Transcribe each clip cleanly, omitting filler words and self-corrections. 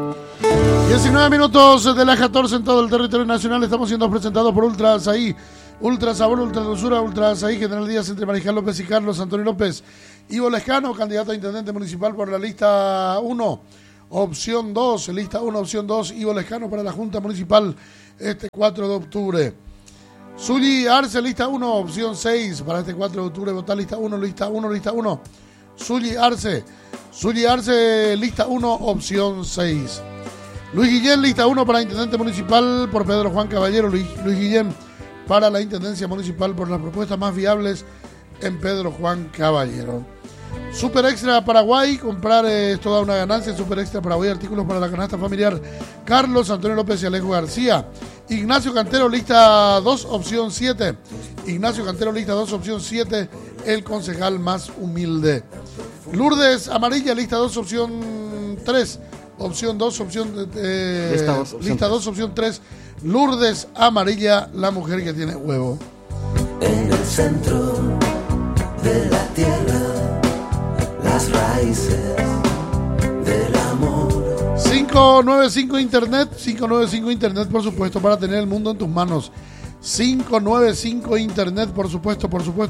19 minutos de las 14 en todo el territorio nacional. Estamos siendo presentados por Ultra Azaí, Ultra Sabor, Ultra Dulzura, Ultra Azaí, General Díaz, entre Mariscal López y Carlos Antonio López. Ivo Lescano, candidato a intendente municipal por la lista 1, opción 2, lista 1, opción 2, Ivo Lescano para la Junta Municipal este 4 de octubre. Zully Arce, lista 1, opción 6, para este 4 de octubre, votar lista 1, lista 1, lista 1. Zully Arce, lista 1, opción 6. Luis Guillén, lista 1 para intendente municipal por Pedro Juan Caballero. Luis Guillén para la intendencia municipal por las propuestas más viables en Pedro Juan Caballero. Super Extra Paraguay, comprar es toda una ganancia. Super Extra Paraguay, artículos para la canasta familiar. Carlos Antonio López y Alejo García. Ignacio Cantero, lista 2, opción 7. Ignacio Cantero, lista 2, opción 7, el concejal más humilde. Lourdes Amarilla, lista 2, opción 3. Opción 2, lista 2, opción 3. Lourdes Amarilla, la mujer que tiene huevo. En el centro de la tierra, las raíces del amor. 595 Internet, por supuesto, para tener el mundo en tus manos. 595 Internet, por supuesto,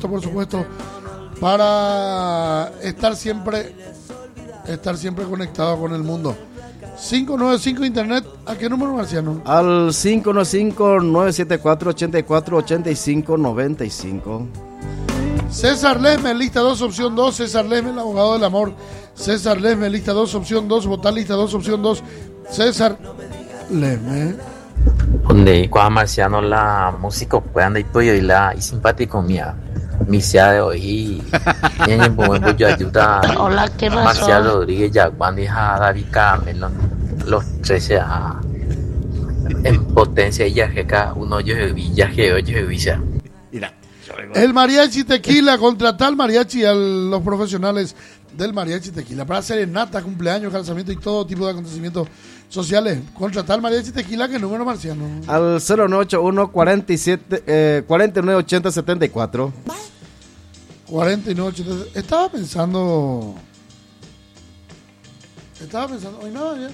para estar siempre conectado con el mundo. 595 Internet, ¿a qué número, Marciano? Al 595-974-84-85-95. César Lesme, lista 2, opción 2. César Lesme, el abogado del amor. César Lesme, lista 2, opción 2. Votar lista 2, opción 2. César Lesme. Donde kwa Marciano la música puedan de todo y la y simpático mía. Misia de hoy. Hola, ¿qué pasó? Marcial Rodríguez, Yaguán, hija David Camelón, los 13 en potencia y yajeca, uno yo viaje, oye, visa. Mira. El mariachi tequila, contratar al mariachi, a los profesionales del mariachi tequila para serenata, cumpleaños, casamiento y todo tipo de acontecimientos sociales. Contratar al mariachi tequila, ¿qué número, Marciano? Al 0981 4980 74. 4980. Estaba pensando, hoy nada ya.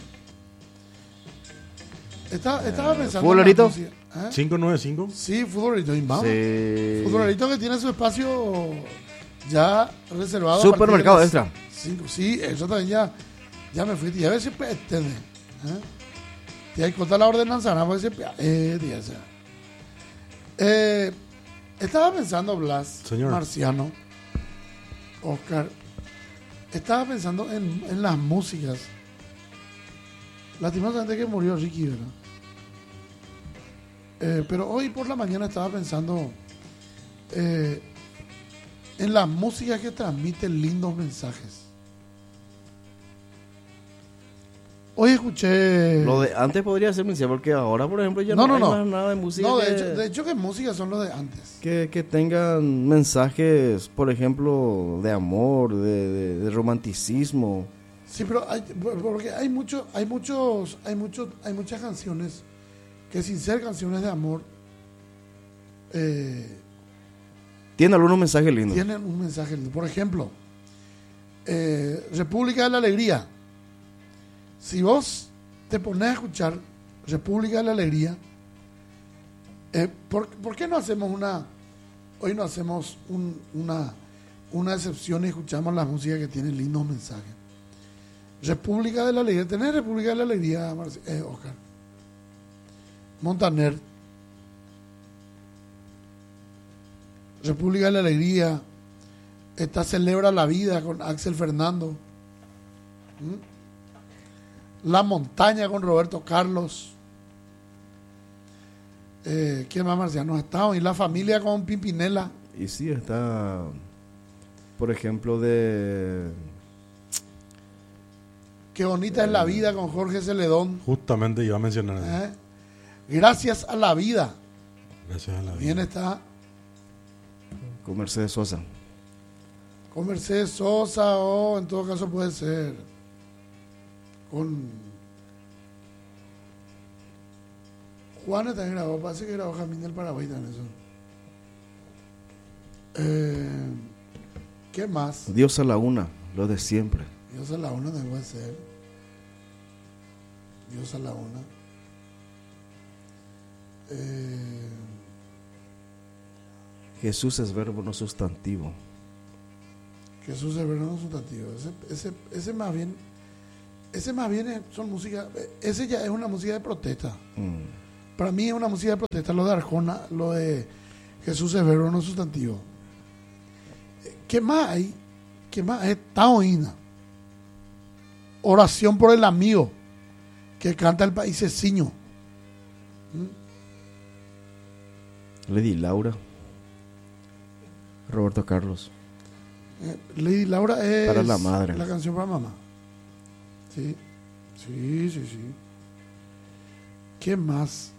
Estaba pensando. ¿Futbolito? 595. Sí, futbolito. Sí. Futbolito que tiene su espacio ya reservado. Supermercado Extra. 5, sí, eso también ya me fui. Ya a veces pretende. Te hay que contar la ordenanza, nada más estaba pensando, Blas, señor Marciano, Oscar, estaba pensando en las músicas. Lastimosamente que murió Ricky, ¿verdad? Pero hoy por la mañana estaba pensando en las músicas que transmiten lindos mensajes. Hoy escuché... Lo de antes podría ser música, porque ahora, por ejemplo, ya no hay más nada de música. No, de hecho que música son los de antes. Que tengan mensajes, por ejemplo, de amor, de romanticismo. Sí, pero porque hay muchas canciones que sin ser canciones de amor tienen algunos mensajes lindos. Tienen un mensaje lindo. Por ejemplo, República de la Alegría. Si vos te pones a escuchar República de la Alegría, ¿por qué no hacemos hoy no hacemos una excepción y escuchamos la música que tiene lindos mensajes? República de la Alegría. ¿Tenés República de la Alegría, Oscar? Montaner. República de la Alegría. Está Celebra la Vida con Axel Fernando. La Montaña con Roberto Carlos. ¿Quién más, Marciano? Está y La Familia con Pimpinela. Y sí, está, por ejemplo, de... Qué bonita es la vida con Jorge Celedón. Justamente iba a mencionar. Gracias a la vida. Gracias a la vida. Bien está. Con Mercedes Sosa. Con Mercedes Sosa o en todo caso puede ser con Juanes también grabó. Parece que grabó Jamín del Paraguay también eso. ¿Qué más? Dios a la una, lo de siempre. Dios a la una también puede ser. Dios a la una. Jesús es verbo no sustantivo. Jesús es verbo no sustantivo. Ese más bien son música. Ese ya es una música de protesta. Para mí es una música de protesta. Lo de Arjona, lo de Jesús es verbo no sustantivo. ¿Qué más hay? ¿Qué más es? Taoína. Oración por el amigo que canta el paiseciño. Lady Laura. Roberto Carlos. Lady Laura es para la madre. La canción para mamá. Sí. ¿Qué más?